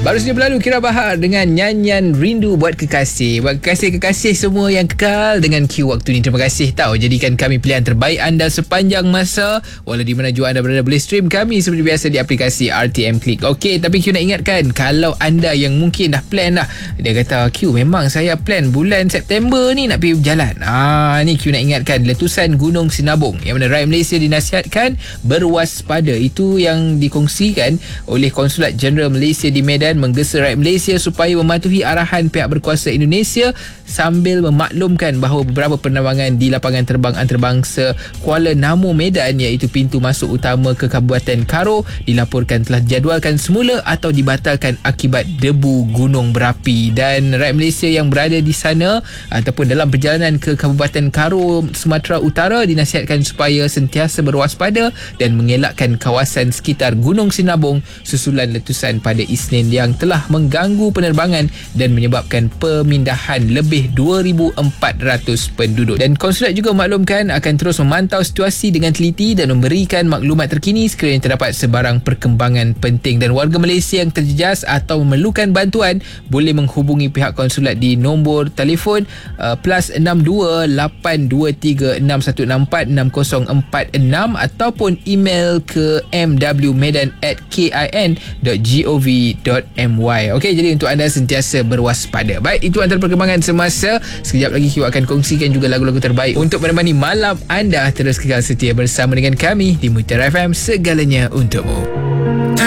Baru saja berlalu Kira Bahar dengan nyanyian Rindu buat kekasih. Buat kekasih-kekasih semua yang kekal dengan Q waktu ni. Terima kasih tahu. Jadikan kami pilihan terbaik anda sepanjang masa. Walau di mana jua anda berada, boleh stream kami seperti biasa di aplikasi RTM Click. Okey, tapi Q nak ingatkan, kalau anda yang mungkin dah plan dah, dia kata, Q memang saya plan bulan September ni nak pergi berjalan. Ni Q nak ingatkan, letusan Gunung Sinabung yang mana rakyat Malaysia dinasihatkan berwaspada. Itu yang dikongsikan oleh Konsulat Jeneral Malaysia di Medan, menggesa rakyat Malaysia supaya mematuhi arahan pihak berkuasa Indonesia sambil memaklumkan bahawa beberapa penerbangan di lapangan terbang antarabangsa Kuala Namu Medan, iaitu pintu masuk utama ke Kabupaten Karo, dilaporkan telah dijadualkan semula atau dibatalkan akibat debu gunung berapi. Dan rakyat Malaysia yang berada di sana ataupun dalam perjalanan ke Kabupaten Karo, Sumatera Utara, dinasihatkan supaya sentiasa berwaspada dan mengelakkan kawasan sekitar Gunung Sinabung susulan letusan pada Isnin yang telah mengganggu penerbangan dan menyebabkan pemindahan lebih 2,400 penduduk. Dan konsulat juga maklumkan akan terus memantau situasi dengan teliti dan memberikan maklumat terkini sekiranya terdapat sebarang perkembangan penting. Dan warga Malaysia yang terjejas atau memerlukan bantuan boleh menghubungi pihak konsulat di nombor telefon +62 823 664 6046 ataupun email ke mwmedan@kin.gov.my. Okey, jadi untuk anda sentiasa berwaspada. Baik, itu antara perkembangan semasa. Sekejap lagi Q akan kongsikan juga lagu-lagu terbaik untuk menemani malam anda. Terus kekal setia bersama dengan kami di Mutiara FM, segalanya untukmu.